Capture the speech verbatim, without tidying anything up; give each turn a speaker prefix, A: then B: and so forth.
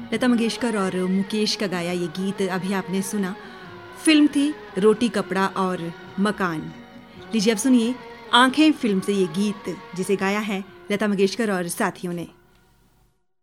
A: लता मंगेशकर और मुकेश का गाया ये गीत अभी आपने सुना। फिल्म थी रोटी कपड़ा और मकान। लीजिए अब सुनिए आंखें फिल्म से ये गीत, जिसे गाया है लता मंगेशकर और साथियों ने।